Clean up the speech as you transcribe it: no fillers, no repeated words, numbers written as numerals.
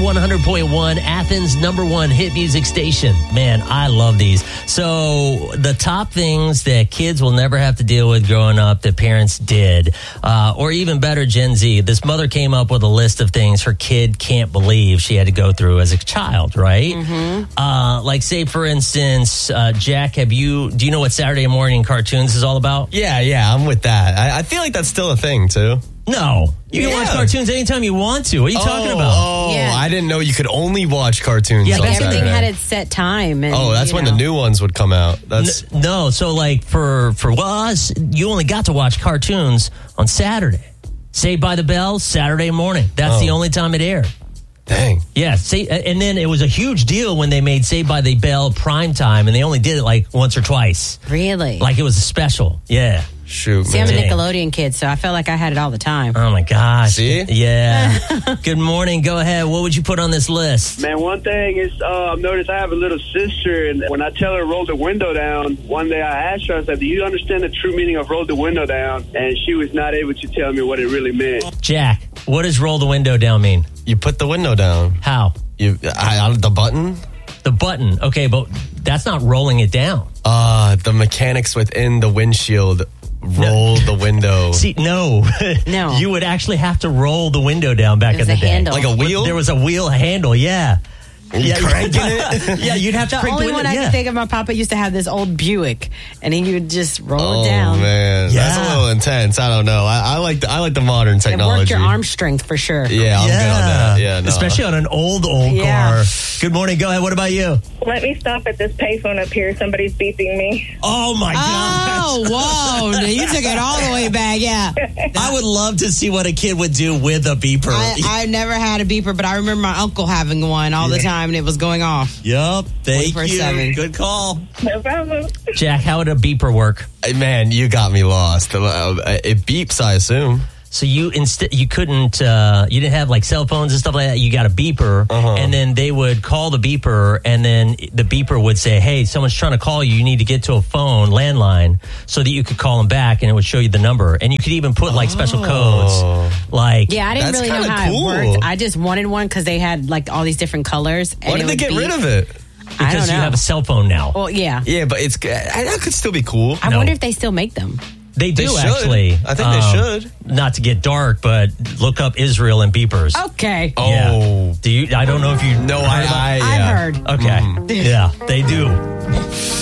100.1, Athens' #1 hit music station. Man, I love these. So the top things that kids will never have to deal with growing up that parents did, or even better, Gen Z. This mother came up with a list of things her kid can't believe she had to go through as a child, right? Mm-hmm. Like, say, for instance, Jack, do you know what Saturday morning cartoons is all about? Yeah, I'm with that. I feel like that's still a thing, too. No. You can watch cartoons anytime you want to. What are you talking about? I didn't know you could only watch cartoons on everything Saturday. had its set time. And, that's when the new ones would come out. No, so like for us, you only got to watch cartoons on Saturday. Saved by the Bell, Saturday morning. That's the only time it aired. Dang. Yeah, and then it was a huge deal when they made Saved by the Bell primetime, and they only did it like once or twice. Really? Like it was a special. Yeah. Shoot, See, man. I'm a Nickelodeon kid, so I felt like I had it all the time. Oh, my gosh. See? Yeah. Good morning. Go ahead. What would you put on this list? Man, one thing is, I've noticed I have a little sister, and when I tell her to roll the window down, one day I asked her, I said, do you understand the true meaning of roll the window down? And she was not able to tell me what it really meant. Jack, what does roll the window down mean? You put the window down. How? The button? The button. Okay, but that's not rolling it down. The mechanics within the windshield roll the window. See, no. No. You would actually have to roll the window down back in the day. Handle. Like a wheel? There was a wheel handle, yeah. You cranking it? Yeah, you'd have to The crank the only window. one I can think of, my papa used to have this old Buick, and he would just roll it Oh, down. man. Yeah. That's a little intense. I don't know. I like the modern It technology. worked your arm strength for sure. Yeah, I'm good on that. Yeah, no. Especially on an old Yeah. car. Good morning. Go ahead. What about you? Let me stop at this payphone up here. Somebody's beeping me. Oh, my gosh. Oh, whoa. You took it all the way back, yeah. I would love to see what a kid would do with a beeper. I never had a beeper, but I remember my uncle having one all the time, and it was going off. Yup. Thank you. 24/7. Good call. No problem. Jack, how would a beeper work? Man, you got me lost. It beeps, I assume. So you couldn't, you didn't have like cell phones and stuff like that. You got a beeper, and then they would call the beeper, and then the beeper would say, hey, someone's trying to call you. You need to get to a phone, landline, so that you could call them back, and it would show you the number. And you could even put like special codes. Like, Yeah, I didn't That's really know kinda how cool. it worked. I just wanted one because they had like all these different colors. Why did they get rid of it? I don't because you know. have a cell phone now. Well, yeah. Yeah, but that could still be cool. I wonder if they still make them. They do, should. actually. I think they should. Not to get dark, but look up Israel and beepers. Okay. Yeah. Oh. I don't know if you No, heard about- I've heard. Okay. Yeah, they do.